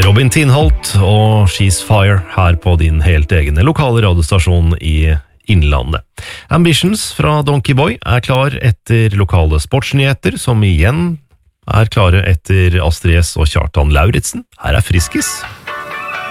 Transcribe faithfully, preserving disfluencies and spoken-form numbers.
Robin Tinholt og She's Fire her på din helt egne lokale radiostasjon i Innlandet. Ambitions fra Donkey Boy er klar etter lokale sportsnyheter, som igjen er klare etter Astrid S og Kjartan Lauritsen. Her er Friskis.